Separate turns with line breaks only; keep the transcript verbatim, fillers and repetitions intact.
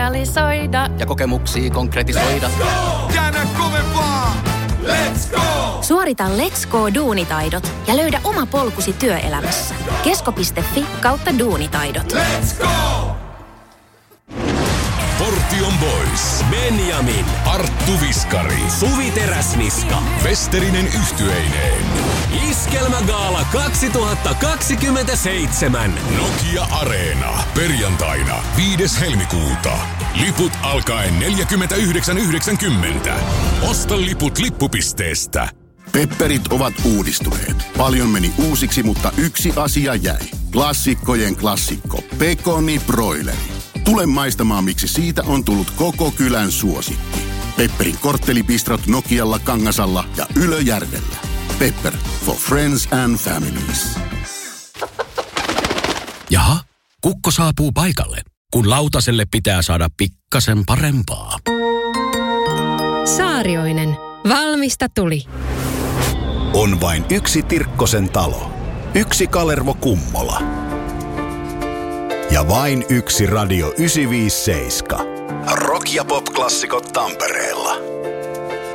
realisoida ja kokemuksia konkretisoida.
Käännä kovempaa! Let's go!
Suorita Let's Go duunitaidot ja löydä oma polkusi työelämässä. Kesko.fi kautta duunitaidot.
Let's go!
Portion Boys.
Benjamin,
Arttu Viskari,
Suvi Teräsniska,
Westerinen yhtyeineen.
Iskelmägaala kaksituhattakaksikymmentäseitsemän.
Nokia Areena. Perjantaina viides helmikuuta. Liput alkaen neljäkymmentäyhdeksän yhdeksänkymmentä. Osta liput lippupisteestä.
Pepperit ovat uudistuneet. Paljon meni uusiksi, mutta yksi asia jäi. Klassikkojen klassikko. Pekoni broileri. Tule maistamaan, miksi siitä on tullut koko kylän suosikki. Pepperin korttelipistrot Nokialla, Kangasalla ja Ylöjärvellä. Pepper for friends and families.
Jaha, kukko saapuu paikalle, kun lautaselle pitää saada pikkasen parempaa.
Saarioinen. Valmista tuli.
On vain yksi Tirkkosen talo. Yksi Kalervo Kummola. Ja vain yksi Radio yhdeksänsataaviisikymmentäseitsemän. Rock- ja pop-klassikot Tampereella.